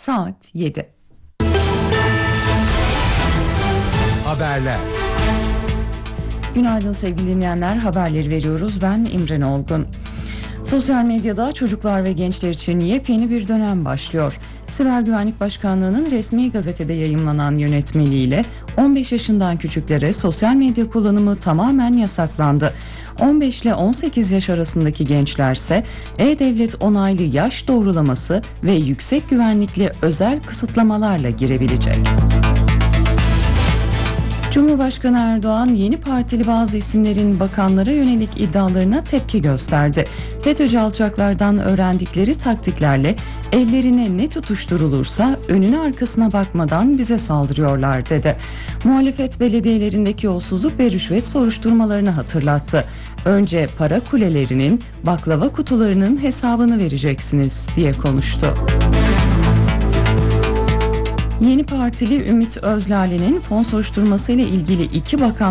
Saat 7. Haberler. Günaydın sevgili dinleyenler, haberleri veriyoruz. Ben İmren Olgun. Sosyal medyada çocuklar ve gençler için yepyeni bir dönem başlıyor. Siber Güvenlik Başkanlığı'nın resmi gazetede yayımlanan yönetmeliğiyle 15 yaşından küçüklere sosyal medya kullanımı tamamen yasaklandı. 15 ile 18 yaş arasındaki gençlerse E-Devlet onaylı yaş doğrulaması ve yüksek güvenlikli özel kısıtlamalarla girebilecek. Cumhurbaşkanı Erdoğan yeni partili bazı isimlerin bakanlara yönelik iddialarına tepki gösterdi. FETÖ'cü alçaklardan öğrendikleri taktiklerle ellerine ne tutuşturulursa önüne arkasına bakmadan bize saldırıyorlar dedi. Muhalefet belediyelerindeki yolsuzluk ve rüşvet soruşturmalarını hatırlattı. Önce para kulelerinin, baklava kutularının hesabını vereceksiniz diye konuştu. Yeni partili Ümit Özlale'nin fon soruşturması ile ilgili 2 bakan